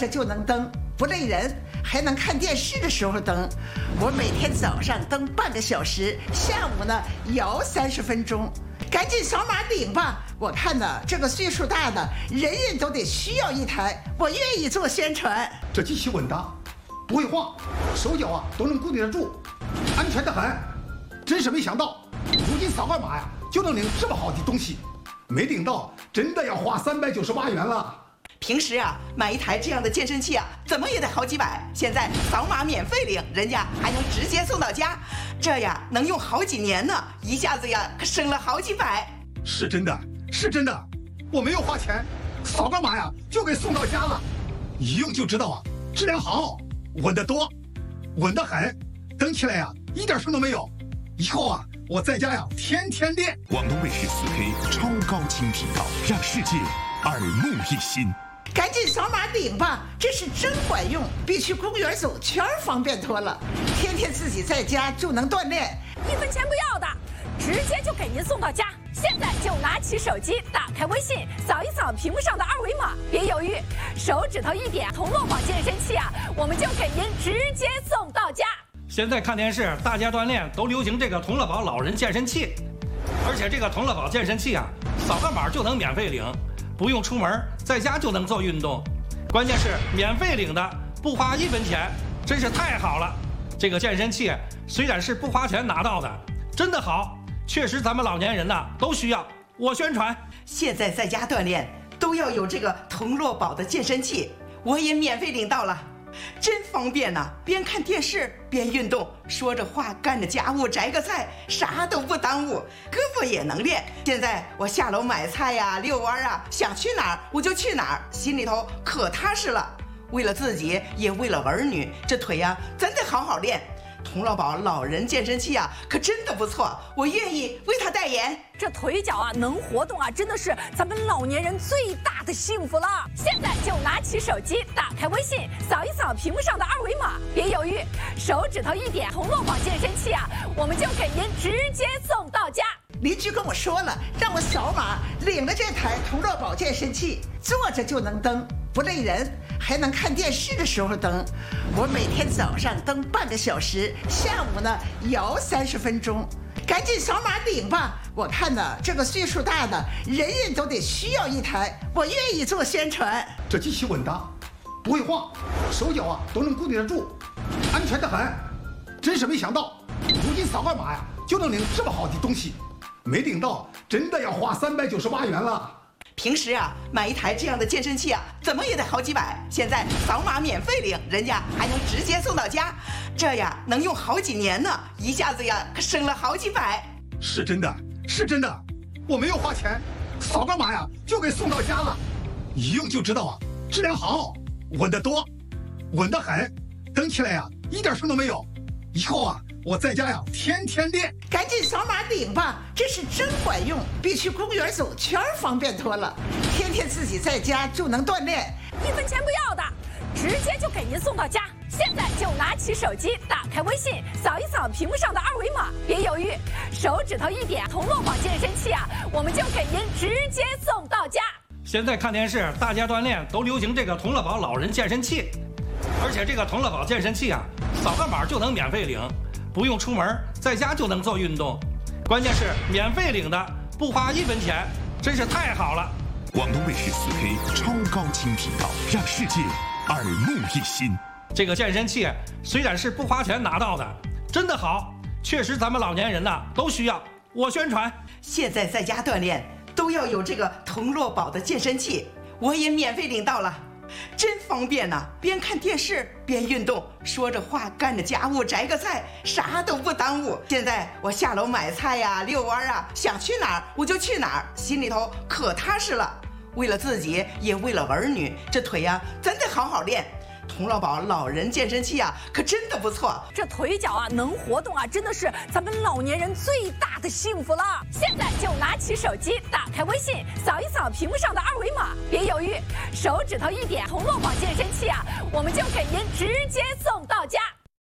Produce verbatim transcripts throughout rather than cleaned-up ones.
着就能蹬，不累人，还能看电视的时候蹬。我每天早上蹬半个小时，下午呢摇三十分钟。赶紧扫码领吧！我看呢，这个岁数大的人人都得需要一台，我愿意做宣传。 这机器稳当，不会晃，手脚啊都能固定得住，安全得很。真是没想到，如今扫个码呀就能领这么好的东西，没领到真的要花三百九十八元了。 平时啊，买一台这样的健身器啊，怎么也得好几百。现在扫码免费领，人家还能直接送到家，这呀能用好几年呢，一下子呀可省了好几百。 是真的，是真的，我没有花钱，扫个码呀就给送到家了，一用就知道啊，质量好，稳得多，稳得很，蹬起来呀一点声都没有。以后啊，我在家呀天天练。 广东卫视四 K 超高清频道，让世界耳目一新。 赶紧扫码领吧，这是真管用，比去公园走圈方便多了。天天自己在家就能锻炼， 一分钱不要的，直接就给您送到家。现在就拿起手机，打开微信，扫一扫屏幕上的二维码，别犹豫，手指头一点，同乐宝健身器啊，我们就给您直接送到家。 现在看电视，大家锻炼都流行这个同乐宝老人健身器，而且这个同乐宝健身器啊，扫个码就能免费领。不用出门，在家就能做运动，关键是免费领的，不花一分钱，真是太好了。这个健身器虽然是不花钱拿到的，真的好，确实咱们老年人呐都需要。我宣传， 现在在家锻炼都要有这个同乐宝的健身器，我也免费领到了，真方便呐！边看电视边运动，说着话干着家务，摘个菜，啥都不耽误，胳膊也能练。现在我下楼买菜呀、遛弯啊，想去哪儿我就去哪儿，心里头可踏实了。为了自己，也为了儿女，这腿呀真得好好练。同乐宝老人健身器啊，可真的不错，我愿意为他代言。 这腿脚啊能活动啊，真的是咱们老年人最大的幸福了。现在就拿起手机，打开微信，扫一扫屏幕上的二维码，别犹豫，手指头一点，同乐宝健身器啊，我们就给您直接送到家。 邻居跟我说了，让我扫码领了这台同乐宝健身器，坐着就能蹬，不累人，还能看电视的时候蹬。我每天早上蹬半个小时，下午呢摇三十分钟。赶紧扫码领吧！我看呢，这个岁数大的人人都得需要一台，我愿意做宣传。 这机器稳当，不会晃，手脚啊都能固定得住，安全得很。真是没想到，如今扫个码呀就能领这么好的东西，没领到真的要花三百九十八元了。 平时啊，买一台这样的健身器啊，怎么也得好几百。现在扫码免费领，人家还能直接送到家，这呀能用好几年呢，一下子呀可省了好几百。 是真的，是真的，我没有花钱，扫个码呀就给送到家了，一用就知道啊，质量好，稳得多，稳得很，蹬起来呀一点声都没有。以后啊，我在家呀天天练。 赶紧扫码领吧，这是真管用，比去公园走圈方便多了。天天自己在家就能锻炼， 一分钱不要的，直接就给您送到家。现在就拿起手机，打开微信，扫一扫屏幕上的二维码，别犹豫，手指头一点，同乐宝健身器啊，我们就给您直接送到家。 现在看电视，大家锻炼都流行这个同乐宝老人健身器，而且这个同乐宝健身器啊，扫个码就能免费领，不用出门，在家就能做运动，关键是免费领的，不花一分钱，真是太好了。 广东卫视四 K 超高清频道，让世界耳目一新。 这个健身器虽然是不花钱拿到的，真的好，确实咱们老年人呐都需要。我宣传， 现在在家锻炼都要有这个同乐宝的健身器，我也免费领到了，真方便呐！边看电视边运动，说着话干着家务，摘个菜，啥都不耽误。现在我下楼买菜呀、遛弯啊，想去哪儿我就去哪儿，心里头可踏实了。为了自己，也为了儿女，这腿呀真得好好练。同乐宝老人健身器啊，可真的不错。 这腿脚啊能活动啊，真的是咱们老年人最大的幸福了。现在就拿起手机，打开微信，扫一扫屏幕上的二维码，别犹豫，手指头一点，同乐宝健身器啊，我们就给您直接送到家。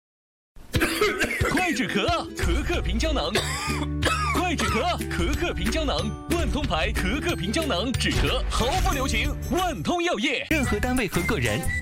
快止咳，咳咳平胶囊。快止咳，咳咳平胶囊，万通牌咳咳平胶囊，止咳毫不留情，万通药业。任何单位和个人